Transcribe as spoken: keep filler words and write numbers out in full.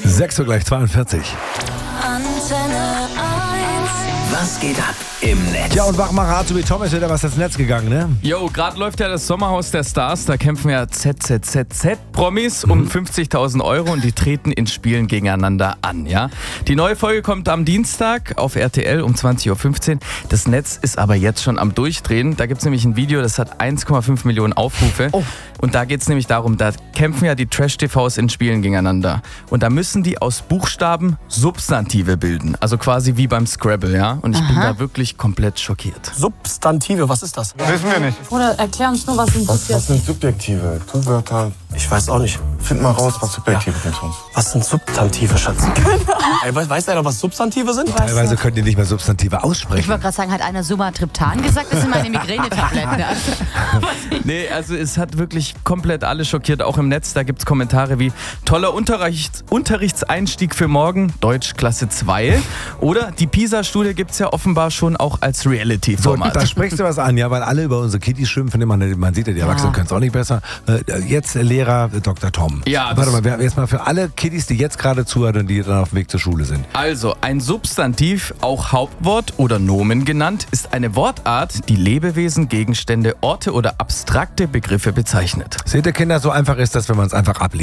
sechs Uhr gleich zweiundvierzig. Antenne eins. Was geht ab im Netz? Ja, und Wachmacher Azubi Tom ist wieder was ins Netz gegangen, ne? Jo, gerade läuft ja das Sommerhaus der Stars. Da kämpfen ja Z Z Z Z-Promis um fünfzigtausend Euro und die treten in Spielen gegeneinander an, ja? Die neue Folge kommt am Dienstag auf R T L um zwanzig Uhr fünfzehn. Das Netz ist aber jetzt schon am Durchdrehen. Da gibt es nämlich ein Video, das hat eins Komma fünf Millionen Aufrufe. Oh. Und da geht es nämlich darum, da kämpfen ja die Trash-T Vs in Spielen gegeneinander. Und da müssen die aus Buchstaben Substantive bilden. Also quasi wie beim Scrabble, ja? Und ich bin da wirklich komplett schockiert. Substantive, was ist das? Wissen wir nicht. Oder erklär uns nur, was sind Was, was sind Subjektive? Tu-Wörter. Ich weiß auch nicht. Find mal raus, was Subjektive sind für uns. Was sind Substantive, Schatz? Ey, weiß, weiß einer, was Substantive sind? Teilweise könnt ihr nicht mehr Substantive aussprechen. Ich wollte gerade sagen, hat einer Sumatriptan gesagt? Das sind meine Migränetabletten. Nee, also es hat wirklich komplett alle schockiert, auch im Netz. Da gibt es Kommentare wie toller Unterrichts Unterrichtseinstieg für morgen, Deutsch Klasse zwei. Oder die PISA-Studie gibt es ja offenbar schon auch als So, Reality-Format. da sprichst du was an, ja, weil alle über unsere Kitties schimpfen. Man, man sieht ja, die Erwachsenen können es auch nicht besser. Äh, jetzt Lehrer Doktor Tom. Ja, Warte mal, wer- jetzt mal für alle Kitties, die jetzt gerade zuhören und die dann auf dem Weg zur Schule sind. Also, ein Substantiv, auch Hauptwort oder Nomen genannt, ist eine Wortart, die Lebewesen, Gegenstände, Orte oder abstrakte Begriffe bezeichnet. Seht ihr, Kinder, so einfach ist das, wenn man es einfach ablehnt.